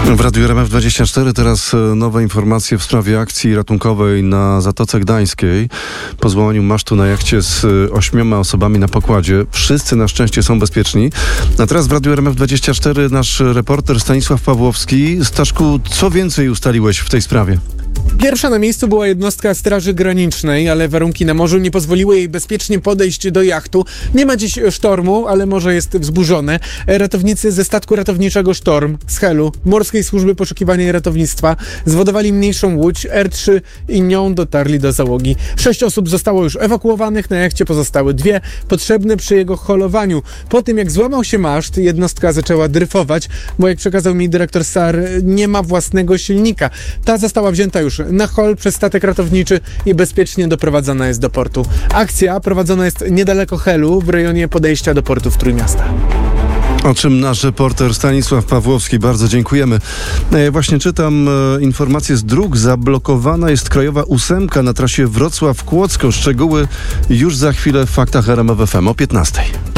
W Radiu RMF24 teraz nowe informacje w sprawie akcji ratunkowej na Zatoce Gdańskiej. Po złamaniu masztu na jachcie z 8 osobami na pokładzie. Wszyscy na szczęście są bezpieczni. A teraz w Radiu RMF24 nasz reporter Stanisław Pawłowski. Staszku, co więcej ustaliłeś w tej sprawie? Pierwsza na miejscu była jednostka Straży Granicznej, ale warunki na morzu nie pozwoliły jej bezpiecznie podejść do jachtu. Nie ma dziś sztormu, ale morze jest wzburzone. Ratownicy ze statku ratowniczego Sztorm z Helu, Morskiej Służby Poszukiwania i Ratownictwa, zwodowali mniejszą łódź R3 i nią dotarli do załogi. 6 osób zostało już ewakuowanych, na jachcie pozostały 2, potrzebne przy jego holowaniu. Po tym jak złamał się maszt, jednostka zaczęła dryfować, bo jak przekazał mi dyrektor SAR, nie ma własnego silnika. Ta została wzięta już na hol przez statek ratowniczy i bezpiecznie doprowadzona jest do portu. Akcja prowadzona jest niedaleko Helu, w rejonie podejścia do portu w Trójmiasta. O czym nasz reporter Stanisław Pawłowski. Bardzo dziękujemy. Właśnie czytam informacje z dróg. Zablokowana jest krajowa 8 na trasie Wrocław-Kłodzko. Szczegóły już za chwilę w Faktach RMF FM o 15:00.